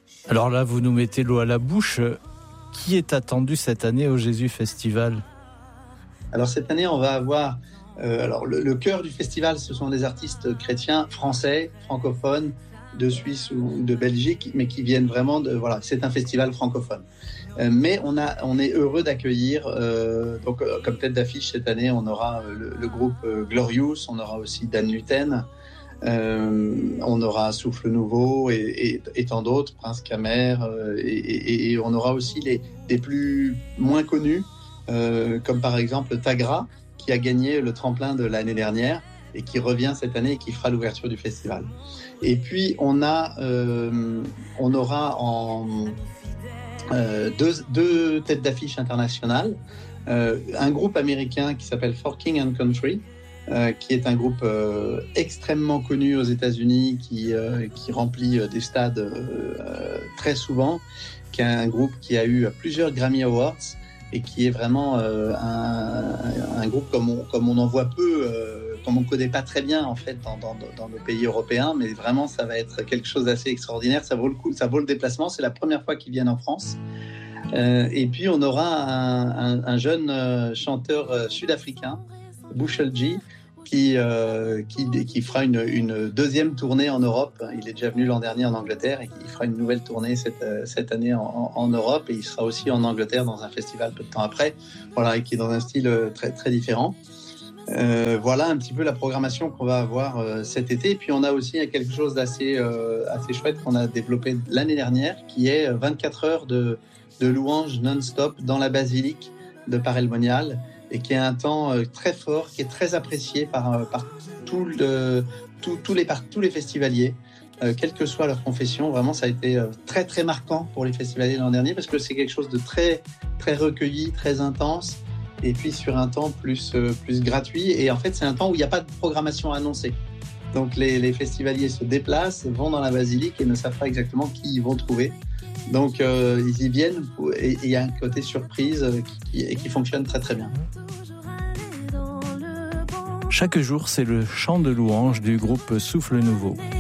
Alors là, vous nous mettez l'eau à la bouche. Qui est attendu cette année au Jésus Festival ? Alors cette année, on va avoir le cœur du festival, ce sont des artistes chrétiens français, francophones, de Suisse ou de Belgique, mais qui viennent vraiment c'est un festival francophone. Mais on est heureux d'accueillir, comme tête d'affiche cette année, on aura le groupe Glorious, on aura aussi Dan Luten, on aura Souffle Nouveau et tant d'autres, Prince Kamer, et on aura aussi les plus moins connus, comme par exemple Tagra, qui a gagné le tremplin de l'année dernière et qui revient cette année et qui fera l'ouverture du festival. Et puis on aura deux têtes d'affiche internationales, un groupe américain qui s'appelle For King and Country, qui est un groupe extrêmement connu aux États-Unis, qui remplit des stades très souvent, qui est un groupe qui a eu plusieurs Grammy Awards et qui est vraiment un groupe comme on en voit peu, comme on ne connaît pas très bien en fait dans nos pays européens, mais vraiment ça va être quelque chose d'assez extraordinaire, ça vaut le coup, ça vaut le déplacement, c'est la première fois qu'ils viennent en France. Et puis on aura un jeune chanteur sud-africain, Bushel G, qui fera une deuxième tournée en Europe. Il est déjà venu l'an dernier en Angleterre et il fera une nouvelle tournée cette année en Europe, et il sera aussi en Angleterre dans un festival peu de temps après, et qui est dans un style très, très différent. Voilà un petit peu la programmation qu'on va avoir cet été. Et puis on a aussi quelque chose d'assez chouette qu'on a développé l'année dernière, qui est 24 heures de louanges non-stop dans la basilique de Paray-le-Monial, et qui est un temps très fort, qui est très apprécié par tous les festivaliers, quelle que soit leur confession. Vraiment, ça a été très très marquant pour les festivaliers l'an dernier, parce que c'est quelque chose de très très recueilli, très intense, et puis sur un temps plus gratuit. Et en fait, c'est un temps où il n'y a pas de programmation annoncée. Donc les festivaliers se déplacent, vont dans la basilique et ne savent pas exactement qui ils vont trouver. Donc ils y viennent et il y a un côté surprise qui fonctionne très très bien. Chaque jour, c'est le chant de louange du groupe Souffle Nouveau.